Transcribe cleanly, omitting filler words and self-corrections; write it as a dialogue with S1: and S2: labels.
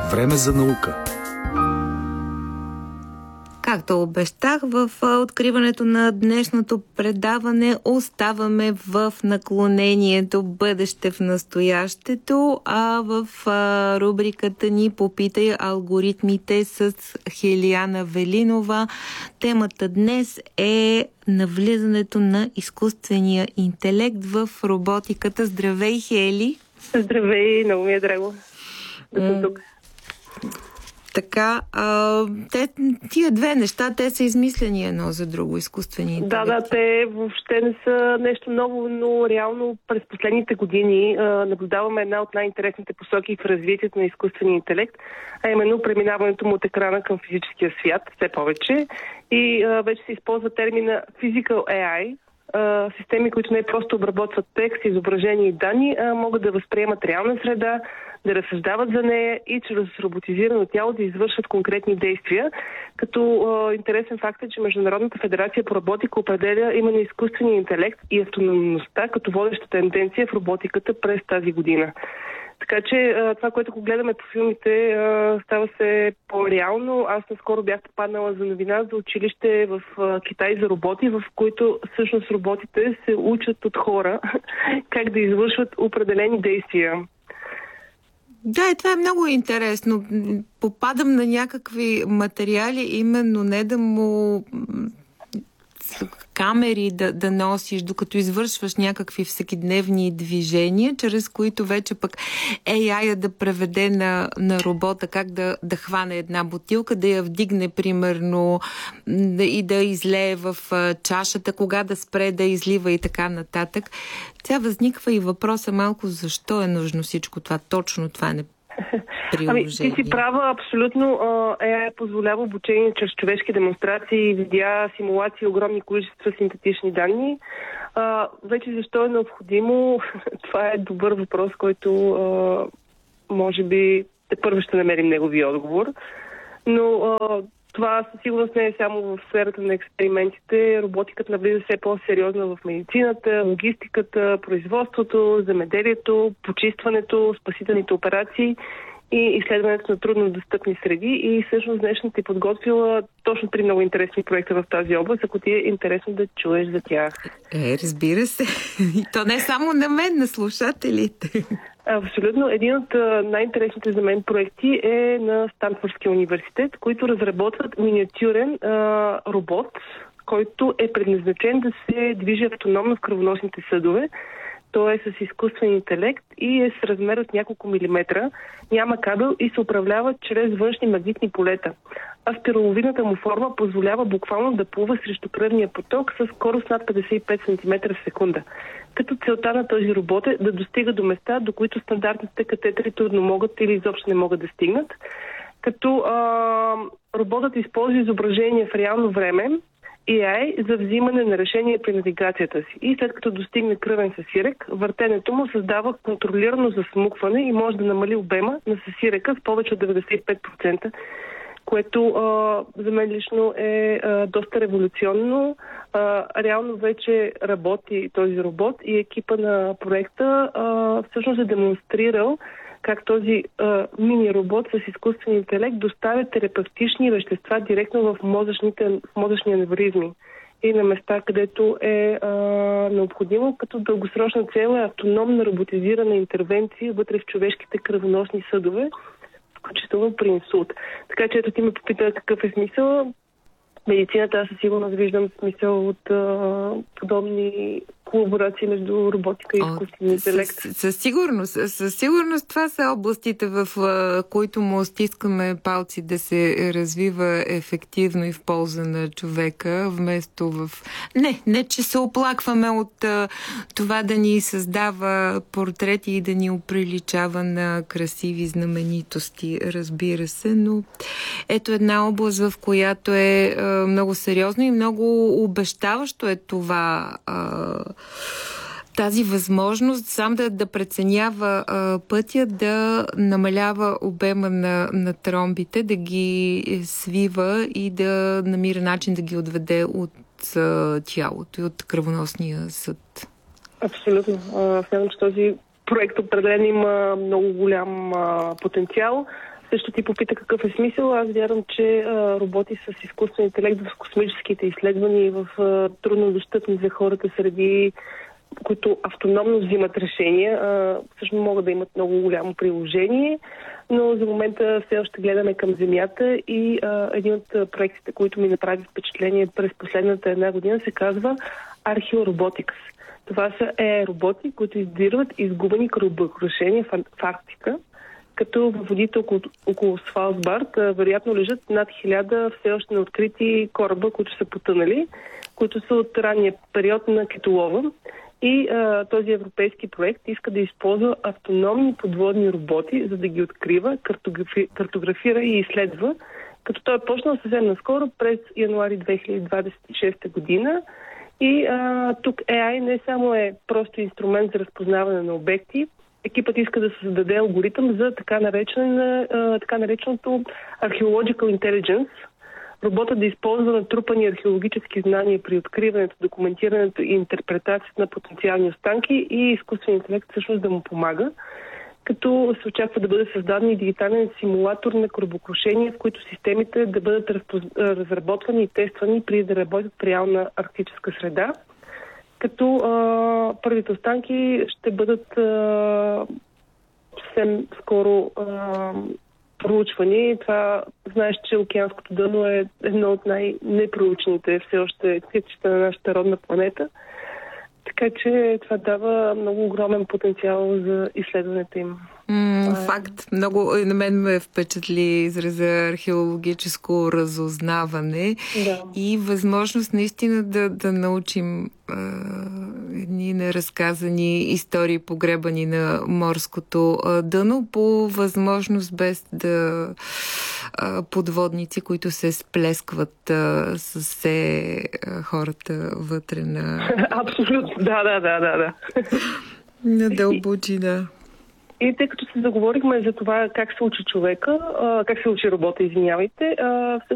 S1: Време за наука.
S2: Както обещах в откриването на днешното предаване, оставаме в наклонението бъдеще в настоящето, а в рубриката ни "Попитай алгоритмите" с Хелияна Велинова. Темата днес е навлизането на изкуствения интелект в роботиката. Здравей, Хели!
S3: Здравей, много ми е драго да съм тук.
S2: Така, тия две неща, те са измислени едно за друго, изкуствени интелекти.
S3: Да, те въобще не са нещо ново, но реално през последните години наблюдаваме една от най-интересните посоки в развитието на изкуствения интелект, а именно преминаването му от екрана към физическия свят, все повече. И вече се използва термина Physical AI, системи, които не просто обработват текст, изображения и данни, а могат да възприемат реална среда, да разсъждават за нея и чрез роботизирано тяло да извършват конкретни действия. Като интересен факт е, че Международната федерация по роботика определя именно изкуствения интелект и автономността като водеща тенденция в роботиката през тази година. Така че това, което го гледаме по филмите, става се по-реално. Аз наскоро бях попаднала за новина за училище в Китай за роботи, в които всъщност роботите се учат от хора как да извършват определени действия.
S2: Да, и това е много интересно. Попадам на някакви материали, именно не да му камери да носиш, докато извършваш някакви всекидневни движения, чрез които вече пък AI да преведе на робота как да хване една бутилка, да я вдигне, примерно, и да излее в чашата, кога да спре да излива и така нататък. Тя възниква и въпроса малко защо е нужно всичко това, точно това не приложение.
S3: Ти си права, абсолютно. AI позволява обучение чрез човешки демонстрации, видеа, симулации, огромни количества синтетични данни. Вече защо е необходимо? Това е добър въпрос, който може би първо ще намерим неговия отговор. Но това със сигурност не е само в сферата на експериментите. Роботиката навлиза все по-сериозно в медицината, логистиката, производството, земеделието, почистването, спасителните операции и изследването на трудно достъпни среди. И всъщност днешната ти подготвила точно 3 много интересни проекта в тази област, ако ти е интересно да чуеш за тях.
S2: Разбира се. И то не само на мен, на слушателите.
S3: Абсолютно. Един от най-интересните за мен проекти е на Станфордския университет, които разработват миниатюрен робот, който е предназначен да се движи автономно в кръвоносните съдове. Той е с изкуствен интелект и е с размер от няколко милиметра, няма кабел и се управлява чрез външни магнитни полета. А спираловидната му форма позволява буквално да плува срещу кръвния поток с скорост над 55 см в секунда. Като целта на този робот е да достига до места, до които стандартните катетери трудно могат или изобщо не могат да стигнат. Като роботът използва изображение в реално време, AI за взимане на решение при навигацията си. И след като достигне кръвен съсирек, въртенето му създава контролирано засмукване и може да намали обема на съсирека с повече от 95%, което за мен лично е доста революционно. Реално вече работи този робот и екипа на проекта всъщност е демонстрирал как този мини-робот с изкуствен интелект доставя терапевтични вещества директно в мозъчни аневризми и на места, където е необходимо, като дългосрочна цел е автономна роботизирана интервенция вътре в човешките кръвоносни съдове, включително при инсулт. Така че ето ти ме попита какъв е смисъл. Медицината, аз със сигурност виждам смисъл от подобни колаборации между роботика и изкуствен интелект.
S2: Със сигурност това са областите, в които му стискаме палци да се развива ефективно и в полза на човека, вместо в... Не, че се оплакваме от това да ни създава портрети и да ни оприличава на красиви знаменитости, разбира се, но ето една област, в която е много сериозно и много обещаващо е това, тази възможност сам да преценява пътя, да намалява обема на тромбите, да ги свива и да намира начин да ги отведе от тялото и от кръвоносния съд.
S3: Абсолютно. Смятам, че този проект определено има много голям потенциал. Също ти попита какъв е смисъл. Аз вярвам, че роботи с изкуствен интелект в космическите изследвания и в трудно достъпни за хората среди, които автономно взимат решения, всъщност могат да имат много голямо приложение, но за момента все още гледаме към Земята и един от проектите, които ми направи впечатление през последната една година, се казва Archaeorobotics. Това са роботи, които издирват изгубени корабокрушения в Арктика, като в водите около Свалбард вероятно лежат над 1000 все още неоткрити кораба, които са потънали, които са от ранния период на Кетолова. И този европейски проект иска да използва автономни подводни роботи, за да ги открива, картографира и изследва, като той е почнал съвсем наскоро през януари 2026 година. И тук AI не само е просто инструмент за разпознаване на обекти, екипът иска да създаде алгоритъм за така нареченото Archaeological Intelligence. Роботът да използва натрупани археологически знания при откриването, документирането и интерпретацията на потенциални останки и изкуствен интелект всъщност да му помага, като се очаква да бъде създаден и дигитален симулатор на корабокрушения, в които системите да бъдат разработвани и тествани преди да работят в реална арктическа среда, като първите останки ще бъдат съвсем скоро проучвани. Това, знаеш, че океанското дъно е едно от най-непроучените все още критичета на нашата родна планета. Така че това дава много огромен потенциал за изследването им.
S2: Факт. Много на мен ме впечатли израза археологическо разузнаване и възможност наистина да научим едни неразказани истории, погребани на морското дъно, по възможност без да подводници, които се сплескват с все хората вътре на...
S3: Абсолютно, да.
S2: На дълбочина.
S3: И тъй като се заговорихме за това как се учи човека, как се учи робота, извинявайте,